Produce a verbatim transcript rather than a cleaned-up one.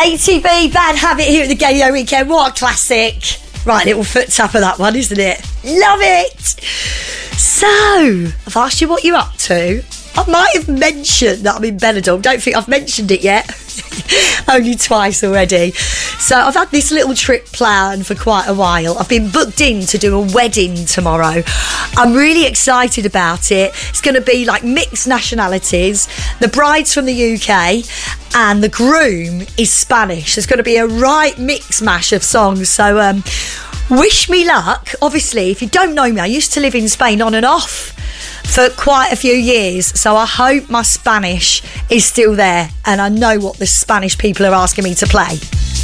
A T B, Bad Habit here at the Gaydio Weekend. What a classic. Right, little foot tap of that one, isn't it? Love it. So, I've asked you what you're up to. I might have mentioned that I'm in Benidorm. Don't think I've mentioned it yet. Only twice already. So I've had this little trip planned for quite a while. I've been booked in to do a wedding tomorrow. I'm really excited about it. It's going to be like mixed nationalities. The bride's from the U K and the groom is Spanish. There's going to be a right mix mash of songs. So um, wish me luck. Obviously, if you don't know me, I used to live in Spain on and off for quite a few years, so I hope my Spanish is still there and I know what the Spanish people are asking me to play.